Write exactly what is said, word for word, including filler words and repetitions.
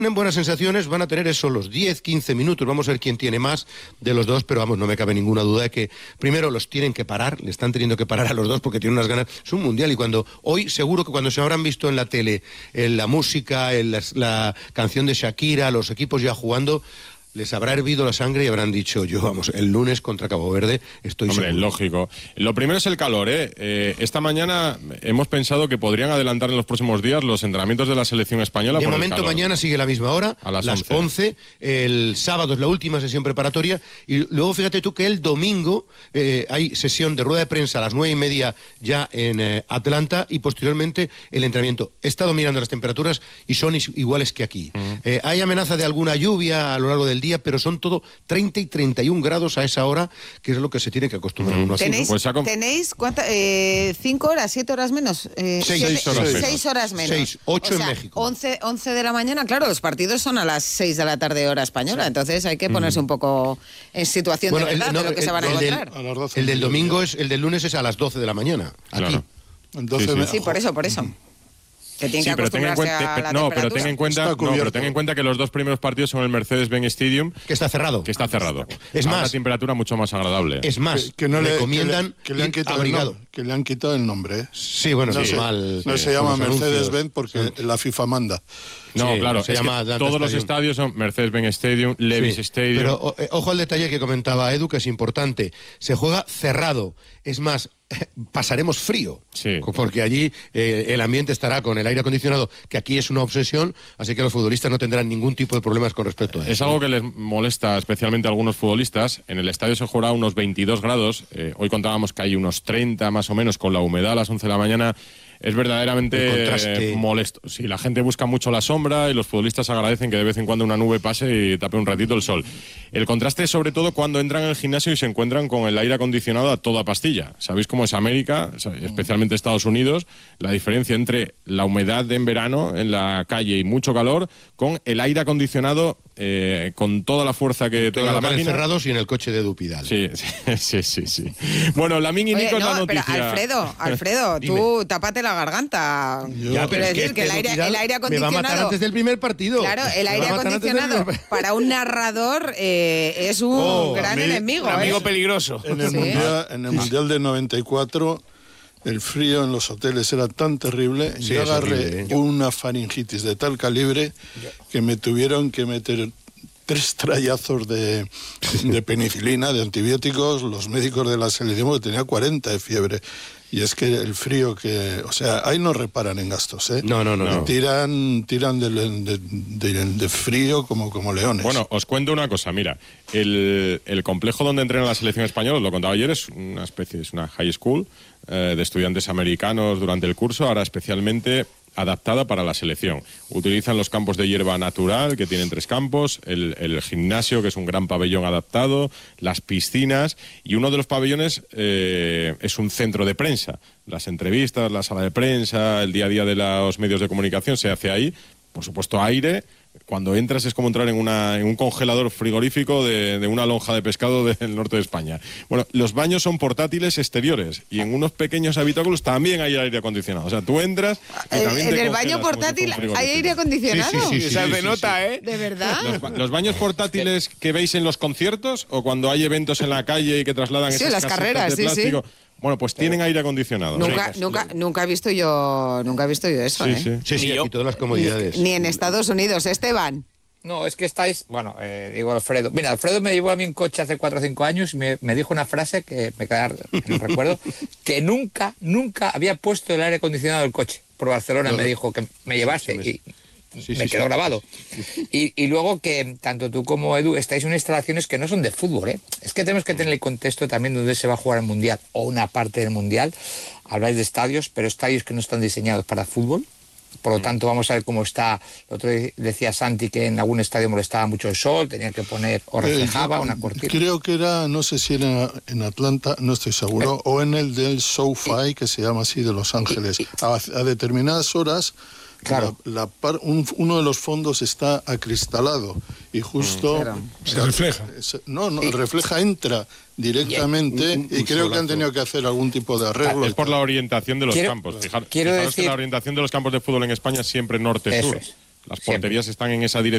tienen buenas sensaciones, van a tener eso los diez, quince minutos, vamos a ver quién tiene más de los dos, pero vamos, no me cabe ninguna duda de que primero los tienen que parar, le están teniendo que parar a los dos porque tienen unas ganas, es un mundial y cuando, hoy seguro que cuando se habrán visto en la tele, en la música, en la, la canción de Shakira, los equipos ya jugando, les habrá hervido la sangre y habrán dicho, yo, vamos, el lunes contra Cabo Verde estoy Hombre, seguro. lógico. Lo primero es el calor, ¿eh? ¿eh? Esta mañana hemos pensado que podrían adelantar en los próximos días los entrenamientos de la selección española. De por momento el calor. mañana sigue la misma hora, a las, las once. once, el sábado es la última sesión preparatoria y luego fíjate tú que el domingo eh, hay sesión de rueda de prensa a las nueve y media ya en eh, Atlanta y posteriormente el entrenamiento. He estado mirando las temperaturas y son is- iguales que aquí. Uh-huh. eh, hay amenaza de alguna lluvia a lo largo del día, pero son todo treinta y treinta y un grados a esa hora, que es lo que se tiene que acostumbrar uno así. ¿Tenéis, ¿no? Pues com- ¿tenéis cuánta, eh, cinco horas, siete horas menos? Eh, Seis, siete, seis horas seis, menos. seis horas menos. Seis, ocho o sea, en México. once, once de la mañana, claro, los partidos son a las seis de la tarde hora española, sí. Entonces hay que ponerse mm. un poco en situación bueno, de verdad el, no, de lo que el, se van a el encontrar. Del, a el del domingo, es el del lunes es a las doce de la mañana, aquí. Claro. Entonces, sí, sí. sí, por eso, por eso. Que tienen sí, que pero ten en cuenta, a la no, pero ten en cuenta, no, pero ten en cuenta que los dos primeros partidos son el Mercedes-Benz Stadium, que está cerrado, que está cerrado. Es a más, una temperatura mucho más agradable. Es más, que, que no le recomiendan que le, que le han quitado abrigado. El nombre, que le han quitado el nombre. ¿eh? Sí, bueno, no sí, se, mal. No sí, se llama anuncios. Mercedes-Benz porque sí. La FIFA manda. No, sí, claro, se es llama que todos los estadios son Mercedes-Benz Stadium, Levi's sí, Stadium. Pero o, eh, ojo al detalle que comentaba Edu, que es importante. Se juega cerrado. Es más, pasaremos frío. Sí. Porque allí eh, el ambiente estará con el aire acondicionado, que aquí es una obsesión, así que los futbolistas no tendrán ningún tipo de problemas con respecto a eso. Es algo que les molesta especialmente a algunos futbolistas. En el estadio se jugará a unos veintidós grados. Eh, hoy contábamos que hay unos treinta más o menos con la humedad a las once de la mañana. Es verdaderamente eh, molesto. Sí, la gente busca mucho la sombra y los futbolistas agradecen que de vez en cuando una nube pase y tape un ratito el sol. El contraste es sobre todo cuando entran al gimnasio y se encuentran con el aire acondicionado a toda pastilla. ¿Sabéis cómo es América, especialmente Estados Unidos? La diferencia entre la humedad en verano en la calle y mucho calor con el aire acondicionado eh, con toda la fuerza que tenga la máquina. Cerrados y en el coche de Dupidal. Sí, sí, sí, sí. Bueno, la Mini Nico es la noticia. Pero Alfredo, Alfredo, tú tápate la garganta. Yo, ya, quiero decir que, que el, aire, el aire acondicionado... Me va a matar antes del primer partido. Claro, el aire acondicionado del... para un narrador eh, es un oh, gran mí, enemigo. Un amigo ¿eh? peligroso. En el, ¿Sí? mundial, en el Mundial de noventa y cuatro... El frío en los hoteles era tan terrible, sí, yo agarré horrible, ¿eh? una faringitis de tal calibre que me tuvieron que meter tres trayazos de, de penicilina, de antibióticos, los médicos de la selección, porque tenía cuarenta de fiebre. Y es que el frío que... O sea, ahí no reparan en gastos, ¿eh? No, no, no. no. Tiran, tiran de, de, de, de frío como, como leones. Bueno, os cuento una cosa, mira. El, el complejo donde entrena la selección española, os lo contaba ayer, es una especie, es una high school eh, de estudiantes americanos durante el curso, ahora especialmente adaptada para la selección. Utilizan los campos de hierba natural, que tienen tres campos, el, el gimnasio, que es un gran pabellón adaptado, las piscinas, y uno de los pabellones eh, es un centro de prensa. Las entrevistas, la sala de prensa, el día a día de los medios de comunicación se hace ahí. Por supuesto, aire. Cuando entras es como entrar en, una, en un congelador frigorífico de, de una lonja de pescado del norte de España. Bueno, los baños son portátiles exteriores y en unos pequeños habitáculos también hay aire acondicionado. O sea, tú entras y también ¿En te el baño portátil si hay aire acondicionado? Sí, sí, sí, sí, Esa sí, se sí, nota, sí. ¿eh? ¿De verdad? Los, los baños portátiles que veis en los conciertos o cuando hay eventos en la calle y que trasladan sí, esas las carreras, de plástico. Sí, sí. Bueno, pues tienen aire acondicionado. Nunca, nunca, nunca he visto yo, nunca he visto yo eso, sí, ¿eh? Sí, sí, sí, aquí todas las comodidades. Ni, ni en Estados Unidos, Esteban. No, es que estáis, bueno, eh, digo Alfredo. Mira, Alfredo me llevó a mí un coche hace cuatro o cinco años y me, me dijo una frase que me queda, no recuerdo, que nunca, nunca había puesto el aire acondicionado del coche. Por Barcelona no, me dijo que me llevase y sí, me sí, quedó sí. grabado. Y, y luego que tanto tú como Edu estáis en instalaciones que no son de fútbol, ¿eh? Es que tenemos que tener el contexto también donde se va a jugar el Mundial o una parte del Mundial. Habláis de estadios, pero estadios que no están diseñados para fútbol. Por lo tanto, vamos a ver cómo está. El otro día decía Santi que en algún estadio molestaba mucho el sol, tenía que poner o reflejaba eh, una cortina. Creo que era, no sé si era en Atlanta, no estoy seguro, eh, o en el del SoFi, que se llama así, de Los Ángeles. Y, y, a, a determinadas horas, claro. la, la par, un, uno de los fondos está acristalado y justo... Mm, se refleja. Se, no, no, y, refleja, entra directamente y, y, y creo que han tenido que hacer algún tipo de arreglo. Es por la orientación de los quiero, campos. Fijar, quiero fijaros decir, que la orientación de los campos de fútbol en España es siempre norte-sur. Es, Las porterías siempre están en esa dirección.